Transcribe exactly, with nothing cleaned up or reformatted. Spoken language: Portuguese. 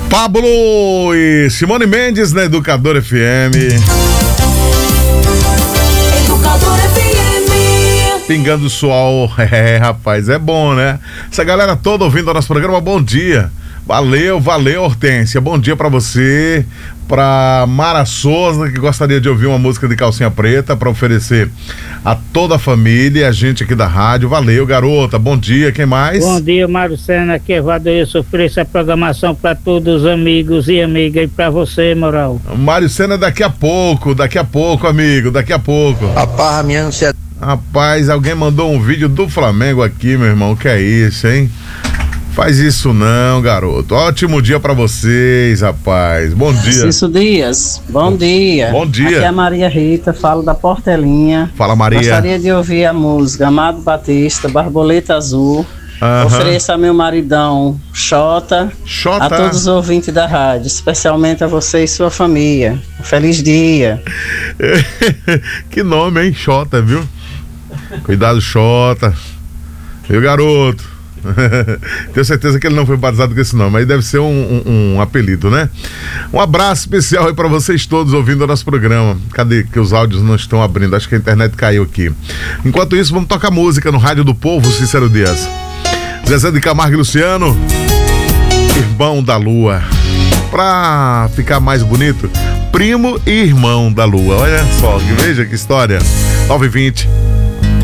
Pablo e Simone Mendes na Educador F M. Educador F M. Pingando o sol. É, rapaz, é bom, né? Essa galera toda ouvindo o nosso programa, bom dia. Valeu, valeu, Hortência. Bom dia pra você, pra Mara Souza, que gostaria de ouvir uma música de Calcinha Preta pra oferecer a toda a família, a gente aqui da rádio. Valeu, garota. Bom dia. Quem mais? Bom dia, Mário Sena. Aqui é Valdeir. Ofereço a programação pra todos os amigos e amigas e pra você, Moral. Mário Sena daqui a pouco, daqui a pouco, amigo, daqui a pouco. Rapaz, a minha ansiedade. Rapaz, alguém mandou um vídeo do Flamengo aqui, meu irmão. Que é isso, hein? Faz isso não, garoto. Ótimo dia pra vocês, rapaz. Bom dia. Cício Dias, bom dia. Bom dia. Aqui é a Maria Rita, falo da Portelinha. Fala, Maria. Gostaria de ouvir a música Amado Batista, Borboleta Azul. Aham. Ofereça a meu maridão, Xota, Xota. a todos os ouvintes da rádio, especialmente a você e sua família. Um feliz dia. Que nome, hein? Xota, viu? Cuidado, Xota. Viu, garoto? Tenho certeza que ele não foi batizado com esse nome, aí deve ser um, um, um apelido, né? Um abraço especial aí pra vocês todos ouvindo o nosso programa. Cadê que os áudios não estão abrindo? Acho que a internet caiu aqui. Enquanto isso, vamos tocar música no Rádio do Povo, Cícero Dias. Zezé de Camargo e Luciano, Irmão da Lua. Pra ficar mais bonito, primo e irmão da Lua. Olha só, veja que história. nove e vinte.